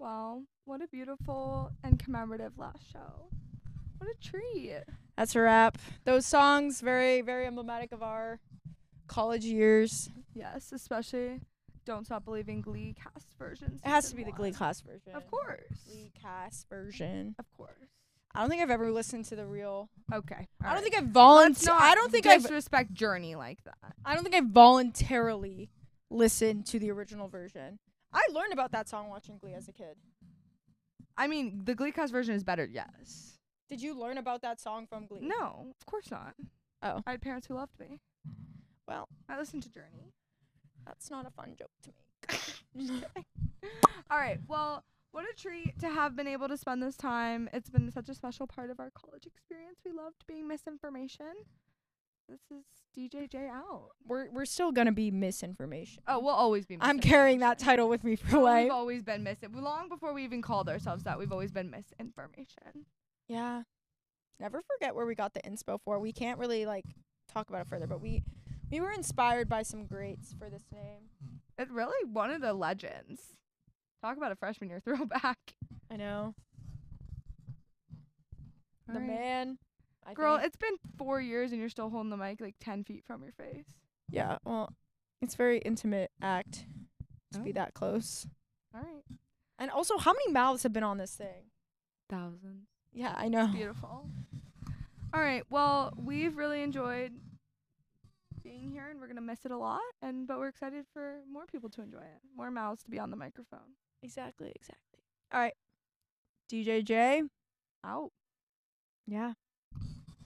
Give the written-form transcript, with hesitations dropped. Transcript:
Well, what a beautiful and commemorative last show. What a treat. That's a wrap. Those songs, very, very emblematic of our college years. Yes, especially Don't Stop Believing Glee cast version. It has to season be the one. Glee cast version. Of course. Glee cast version. Of course. I don't think I've ever listened to the real. Okay. I don't think I've Let's voluntarily. not I don't think I've. disrespect Journey like that. I don't think I voluntarily listened to the original version. I learned about that song watching Glee as a kid. I mean, the Glee cast version is better, yes. Did you learn about that song from Glee? No, of course not. Oh. I had parents who loved me. Well, I listened to Journey. that's not a fun joke to make. All right. Well, what a treat to have been able to spend this time. It's been such a special part of our college experience. We loved being misinformation. This is DJJ out. We're still gonna be misinformation. Oh, we'll always be I'm carrying that misinformation. title with me for We've life. always been long before we even called ourselves that. We've always been misinformation. Yeah. Never forget where we got the inspo for. We can't really talk about it further, but we were inspired by some greats for this name. It really one of the legends. Talk about a freshman year throwback. I know. All The right. man. I Girl, think. it's been 4 years and you're still holding the mic 10 feet from your face. Yeah, well, it's a very intimate act to be Oh. that close. All right. And also, how many mouths have been on this thing? Thousands. Yeah, I know. Beautiful. All right. Well, we've really enjoyed being here, and we're gonna miss it a lot. But we're excited for more people to enjoy it, more mouths to be on the microphone. Exactly. All right. DJJ. Out. Yeah.